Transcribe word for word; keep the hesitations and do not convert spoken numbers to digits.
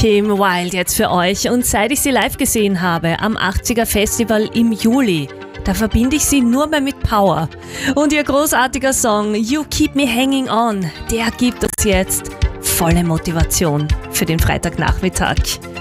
Kim Wilde jetzt für euch. Und seit ich sie live gesehen habe am achtziger Festival im Juli, da verbinde ich sie nur mehr mit Power. Und ihr großartiger Song You Keep Me Hanging On, der gibt uns jetzt volle Motivation für den Freitagnachmittag.